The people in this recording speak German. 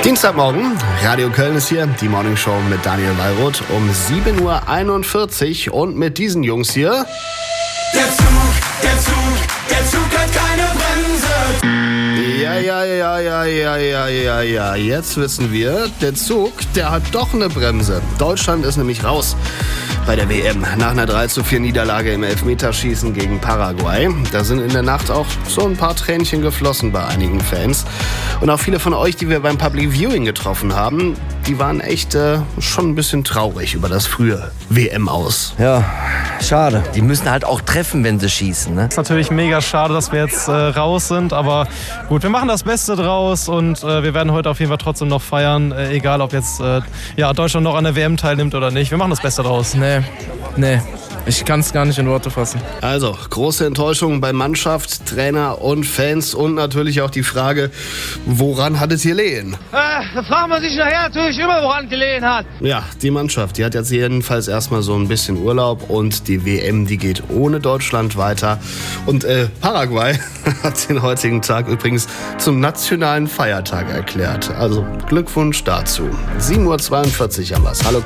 Dienstagmorgen, Radio Köln ist hier, die Morning Show mit Daniel Wallroth um 7.41 Uhr und mit diesen Jungs hier. Der Zug hat keine Bremse. Ja, jetzt wissen wir, der Zug, der hat doch eine Bremse. Deutschland ist nämlich raus bei der WM nach einer 3:4 Niederlage im Elfmeterschießen gegen Paraguay. Da sind in der Nacht auch so ein paar Tränchen geflossen bei einigen Fans. Und auch viele von euch, die wir beim Public Viewing getroffen haben, die waren echt schon ein bisschen traurig über das frühe WM-Aus. Ja, schade. Die müssen halt auch treffen, wenn sie schießen, ne? Ist natürlich mega schade, dass wir jetzt raus sind, aber gut, wir machen das Beste draus und wir werden heute auf jeden Fall trotzdem noch feiern, egal ob jetzt Deutschland noch an der WM teilnimmt oder nicht. Wir machen das Beste draus. Nee. Ich kann es gar nicht in Worte fassen. Also, große Enttäuschung bei Mannschaft, Trainer und Fans und natürlich auch die Frage, woran hat es gelegen? Da fragt man sich nachher natürlich immer, woran es gelegen hat. Ja, die Mannschaft, die hat jetzt jedenfalls erstmal so ein bisschen Urlaub und die WM, die geht ohne Deutschland weiter. Und Paraguay hat den heutigen Tag übrigens zum nationalen Feiertag erklärt. Also Glückwunsch dazu. 7.42 Uhr haben wir's. Hallo.